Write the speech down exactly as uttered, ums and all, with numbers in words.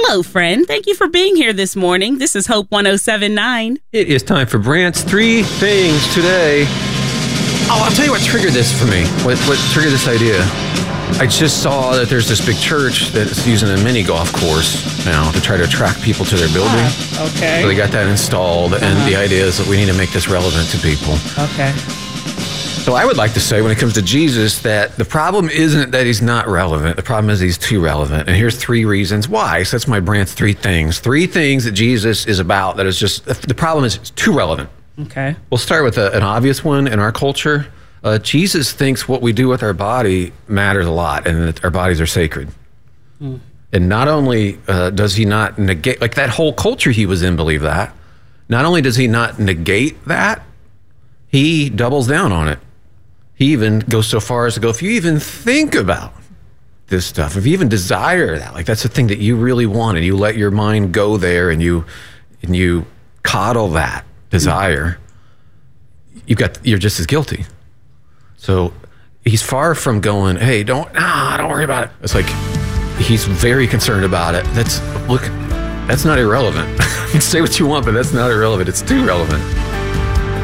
Hello, friend. Thank you for being here this morning. This is Hope one oh seven point nine. It is time for Brant's Three Things Today. Oh, I'll tell you what triggered this for me. What, what triggered this idea? I just saw that there's this big church that's using a mini golf course now to try to attract people to their building. Ah, okay. So they got that installed, and Uh-huh. the idea is that we need to make this relevant to people. Okay. So I would like to say when it comes to Jesus that the problem isn't that he's not relevant. The problem is he's too relevant. And here's three reasons why. So that's my Brant's Three Things. Three things that Jesus is about that is just, the problem is it's too relevant. Okay. We'll start with a, an obvious one in our culture. Uh, Jesus thinks what we do with our body matters a lot and that our bodies are sacred. Mm. And not only uh, does he not negate, like that whole culture he was in believed that, not only does he not negate that, he doubles down on it. He even goes so far as to go, if you even think about this stuff, if you even desire that, like that's the thing that you really want, and you let your mind go there and you and you coddle that desire, you got you're just as guilty. So he's far from going, hey, don't ah, don't worry about it. It's like he's very concerned about it. That's look, that's not irrelevant. You can say what you want, but that's not irrelevant. It's too relevant.